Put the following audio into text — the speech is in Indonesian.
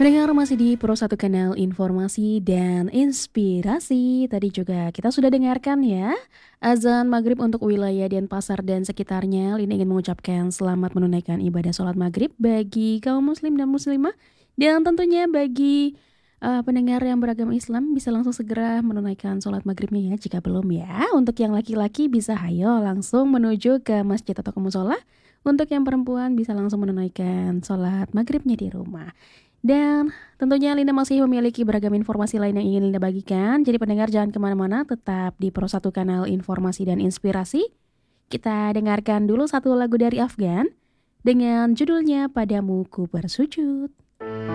Pendengar masih di Pro 1 Kanal Informasi dan Inspirasi. Tadi juga kita sudah dengarkan ya azan maghrib untuk wilayah Denpasar dan sekitarnya. Lina ingin mengucapkan selamat menunaikan ibadah sholat maghrib bagi kaum muslim dan muslimah. Dan tentunya bagi pendengar yang beragama Islam bisa langsung segera menunaikan sholat maghribnya ya. Jika belum ya, untuk yang laki-laki bisa hayo langsung menuju ke masjid atau ke musola. Untuk yang perempuan bisa langsung menunaikan sholat maghribnya di rumah. Dan tentunya Linda masih memiliki beragam informasi lain yang ingin Linda bagikan. Jadi pendengar jangan kemana-mana, tetap di Pro 1 Kanal Informasi dan Inspirasi. Kita dengarkan dulu satu lagu dari Afgan dengan judulnya Padamu Ku Bersujud.